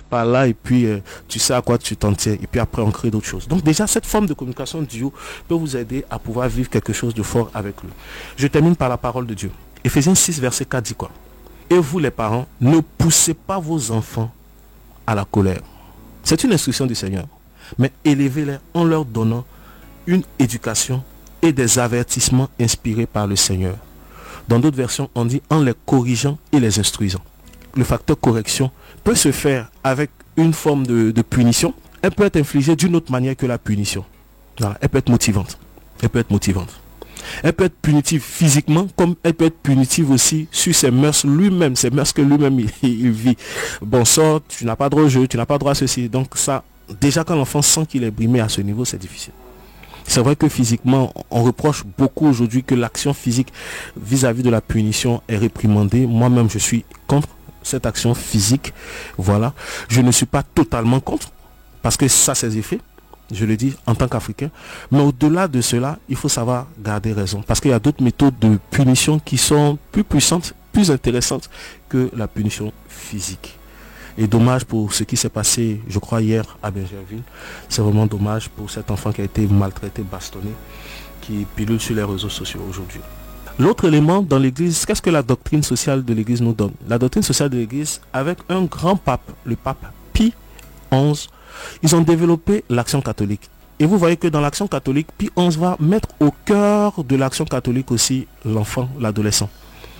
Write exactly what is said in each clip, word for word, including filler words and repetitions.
par là et puis euh, tu sais à quoi tu t'en tiens et puis après on crée d'autres choses. Donc déjà cette forme de communication duo peut vous aider à pouvoir vivre quelque chose de fort avec lui. Je termine par la parole de Dieu. Éphésiens six verset quatre dit quoi? Et vous les parents, ne poussez pas vos enfants à la colère. C'est une instruction du Seigneur. Mais élevez-les en leur donnant une éducation et des avertissements inspirés par le Seigneur. Dans d'autres versions, on dit en les corrigeant et les instruisant. Le facteur correction peut se faire avec une forme de, de punition. Elle peut être infligée d'une autre manière que la punition. Voilà. Elle peut être motivante. Elle peut être motivante. Elle peut être punitive physiquement, comme elle peut être punitive aussi sur ses mœurs lui-même, ses mœurs que lui-même il, il vit. Bon, sort, tu n'as pas droit au jeu, tu n'as pas droit à ceci. Donc ça, déjà quand l'enfant sent qu'il est brimé à ce niveau, c'est difficile. C'est vrai que physiquement, on reproche beaucoup aujourd'hui que l'action physique vis-à-vis de la punition est réprimandée. Moi-même, je suis contre cette action physique. Voilà. Je ne suis pas totalement contre, parce que ça a ses effets. Je le dis en tant qu'Africain. Mais au-delà de cela, il faut savoir garder raison. Parce qu'il y a d'autres méthodes de punition qui sont plus puissantes, plus intéressantes que la punition physique. Et dommage pour ce qui s'est passé, je crois, hier à Bingerville. C'est vraiment dommage pour cet enfant qui a été maltraité, bastonné, qui pilule sur les réseaux sociaux aujourd'hui. L'autre élément dans l'église, qu'est-ce que la doctrine sociale de l'église nous donne? La doctrine sociale de l'église, avec un grand pape, le pape Pie onze, ils ont développé l'action catholique. Et vous voyez que dans l'action catholique, Pie onze va mettre au cœur de l'action catholique aussi l'enfant, l'adolescent.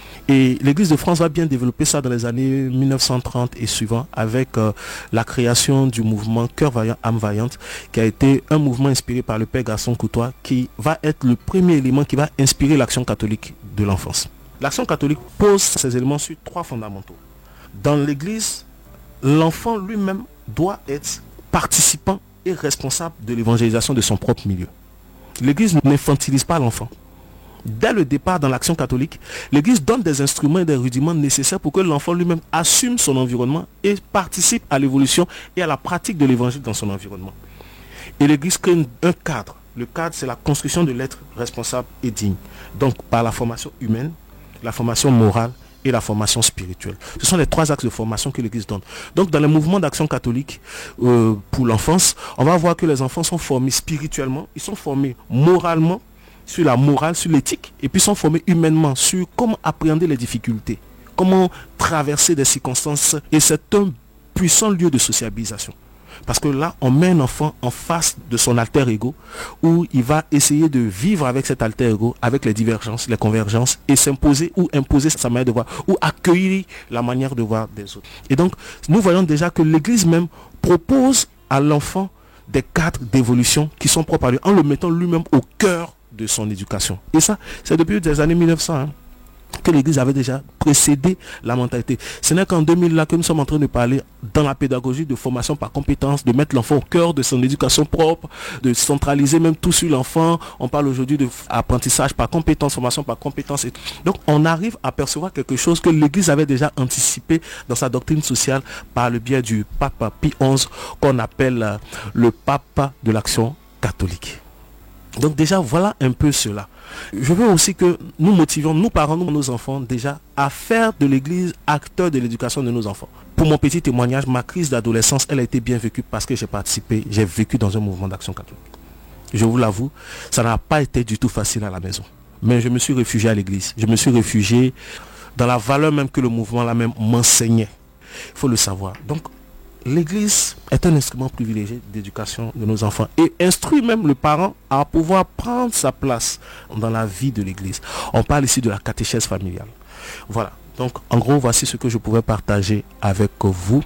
Et l'église de France va bien développer ça dans les années mille neuf cent trente et suivant avec euh, la création du mouvement Cœur Vaillant, Âme Vaillante, qui a été un mouvement inspiré par le Père Gaston Coutois, qui va être le premier élément qui va inspirer l'action catholique de l'enfance. L'action catholique pose ces éléments sur trois fondamentaux. Dans l'église, l'enfant lui-même doit être participant et responsable de l'évangélisation de son propre milieu. L'église n'infantilise pas l'enfant. Dès le départ dans l'action catholique, l'église donne des instruments et des rudiments nécessaires pour que l'enfant lui-même assume son environnement et participe à l'évolution et à la pratique de l'évangile dans son environnement. Et l'église crée un cadre. Le cadre, c'est la construction de l'être responsable et digne. Donc par la formation humaine, la formation morale et la formation spirituelle. Ce sont les trois axes de formation que l'église donne. Donc dans les mouvements d'action catholique euh, pour l'enfance, on va voir que les enfants sont formés spirituellement, ils sont formés moralement, sur la morale, sur l'éthique, et puis sont formés humainement sur comment appréhender les difficultés, comment traverser des circonstances, et c'est un puissant lieu de sociabilisation. Parce que là, on met un enfant en face de son alter ego, où il va essayer de vivre avec cet alter ego, avec les divergences, les convergences, et s'imposer ou imposer sa manière de voir, ou accueillir la manière de voir des autres. Et donc, nous voyons déjà que l'Église même propose à l'enfant des cadres d'évolution qui sont propres à lui, en le mettant lui-même au cœur de son éducation. Et ça, c'est depuis les années mille neuf cents hein, que l'église avait déjà précédé la mentalité. Ce n'est qu'en deux mille là que nous sommes en train de parler dans la pédagogie de formation par compétence, de mettre l'enfant au cœur de son éducation propre, de centraliser même tout sur l'enfant. On parle aujourd'hui d'apprentissage par compétence, formation par compétence. Et donc on arrive à percevoir quelque chose que l'église avait déjà anticipé dans sa doctrine sociale par le biais du pape Pie onze, qu'on appelle le pape de l'action catholique. Donc déjà, voilà un peu cela. Je veux aussi que nous motivions, nous parents, nous, nos enfants, déjà, à faire de l'église acteur de l'éducation de nos enfants. Pour mon petit témoignage, ma crise d'adolescence, elle a été bien vécue parce que j'ai participé, j'ai vécu dans un mouvement d'action catholique. Je vous l'avoue, ça n'a pas été du tout facile à la maison. Mais je me suis réfugié à l'église. Je me suis réfugié dans la valeur même que le mouvement là même m'enseignait. Il faut le savoir. Donc, l'église est un instrument privilégié d'éducation de nos enfants et instruit même le parent à pouvoir prendre sa place dans la vie de l'église. On parle ici de la catéchèse familiale. Voilà. Donc, en gros, voici ce que je pouvais partager avec vous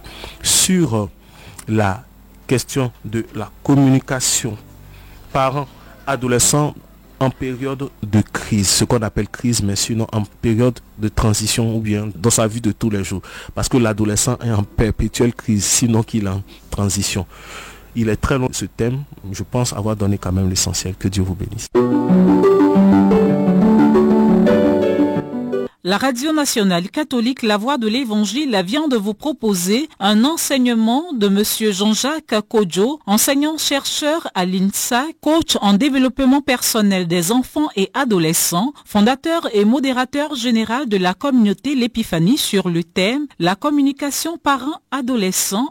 sur la question de la communication parent-adolescent en période de crise, ce qu'on appelle crise, mais sinon en période de transition ou bien dans sa vie de tous les jours. Parce que l'adolescent est en perpétuelle crise, sinon qu'il est en transition. Il est très long ce thème, je pense avoir donné quand même l'essentiel. Que Dieu vous bénisse. La Radio Nationale Catholique La Voix de l'Évangile vient de vous proposer un enseignement de Monsieur Jean-Jacques Kodjo, enseignant-chercheur à l'I N S A, coach en développement personnel des enfants et adolescents, fondateur et modérateur général de la communauté L'Épiphanie sur le thème « La communication parent-adolescent